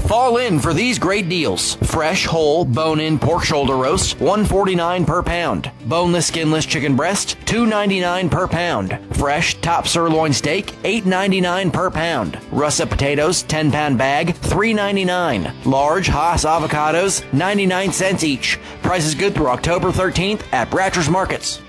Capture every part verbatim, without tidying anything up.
Fall in for these great deals. Fresh, whole, bone-in pork shoulder roast, one forty-nine per pound. Boneless, skinless chicken breast, two ninety-nine per pound. Fresh, top sirloin steak, eight ninety-nine per pound. Russet potatoes, ten pound bag, three ninety-nine. Large Haas avocados, ninety-nine cents each. Price is good through October thirteenth at Bratcher's Markets.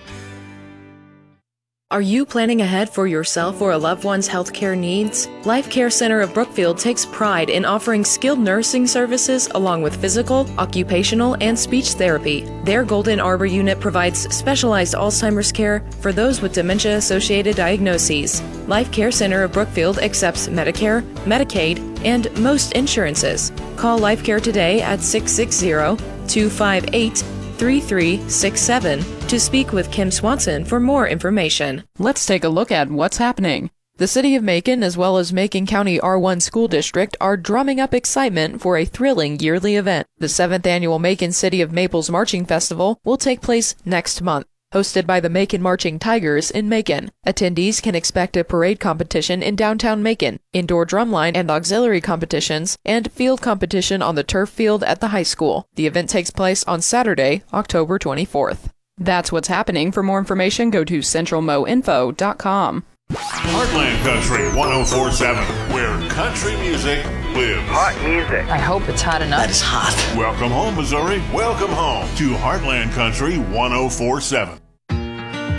Are you planning ahead for yourself or a loved one's healthcare needs? Life Care Center of Brookfield takes pride in offering skilled nursing services along with physical, occupational, and speech therapy. Their Golden Arbor unit provides specialized Alzheimer's care for those with dementia-associated diagnoses. Life Care Center of Brookfield accepts Medicare, Medicaid, and most insurances. Call Life Care today at six six zero, two five eight, three three six seven to speak with Kim Swanson for more information. Let's take a look at what's happening. The City of Macon, as well as Macon County R one School District, are drumming up excitement for a thrilling yearly event. The seventh annual Macon City of Maples Marching Festival will take place next month. Hosted by the Macon Marching Tigers in Macon. Attendees can expect a parade competition in downtown Macon, indoor drumline and auxiliary competitions, and field competition on the turf field at the high school. The event takes place on Saturday, October twenty-fourth. That's what's happening. For more information, go to central mo info dot com. Heartland Country one oh four point seven, where country music lives. Hot music. I hope it's hot enough. That is hot. Welcome home, Missouri. Welcome home to Heartland Country one oh four point seven.